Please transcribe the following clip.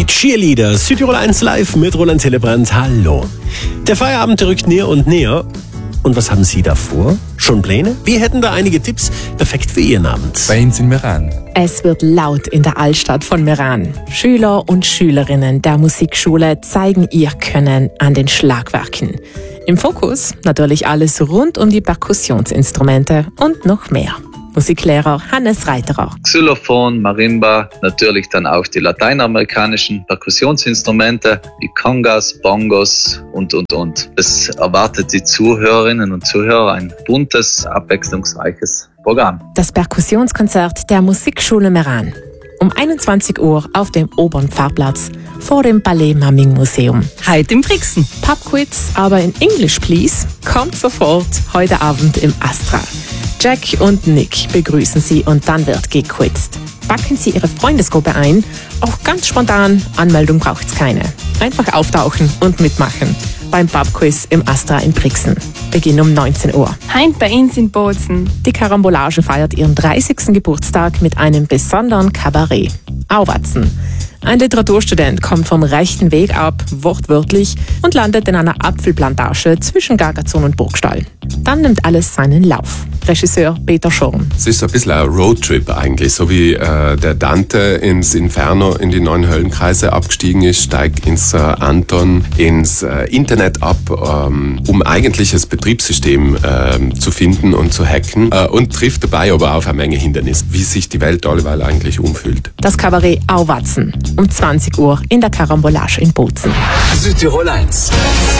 Die Cheerleader, Südtirol 1 live mit Roland Hillebrand. Hallo. Der Feierabend rückt näher und näher. Und was haben Sie da vor? Schon Pläne? Wir hätten da einige Tipps. Perfekt für Ihren Abend. Bei uns in Meran. Es wird laut in der Altstadt von Meran. Schüler und Schülerinnen der Musikschule zeigen ihr Können an den Schlagwerken. Im Fokus natürlich alles rund um die Perkussionsinstrumente und noch mehr. Musiklehrer Hannes Reiterer. Xylophon, Marimba, natürlich dann auch die lateinamerikanischen Perkussionsinstrumente wie Congas, Bongos und. Es erwartet die Zuhörerinnen und Zuhörer ein buntes, abwechslungsreiches Programm. Das Perkussionskonzert der Musikschule Meran. Um 21 Uhr auf dem oberen Pfarrplatz vor dem Palais Maming Museum. Heute im Brixen. Pubquiz, aber in English please, kommt sofort heute Abend im Astra. Jack und Nick begrüßen Sie und dann wird gequizt. Packen Sie Ihre Freundesgruppe ein, auch ganz spontan, Anmeldung braucht's keine. Einfach auftauchen und mitmachen beim Pubquiz im Astra in Brixen. Beginn um 19 Uhr. Heint bei uns in Bozen. Die Karambolage feiert ihren 30. Geburtstag mit einem besonderen Kabarett. Auwatzen. Ein Literaturstudent kommt vom rechten Weg ab, wortwörtlich, und landet in einer Apfelplantage zwischen Gargazon und Burgstall. Dann nimmt alles seinen Lauf. Regisseur Peter Schorn. Es ist so ein bisschen ein Roadtrip eigentlich, so wie der Dante ins Inferno, in die 9 Höllenkreise abgestiegen ist, steigt ins Anton ins Internet ab, um eigentlich das Betriebssystem zu finden und zu hacken und trifft dabei aber auf eine Menge Hindernisse, wie sich die Welt alleweil eigentlich umfühlt. Das Kabarett Auwatzen um 20 Uhr in der Karambolage in Bozen. Südtirol 1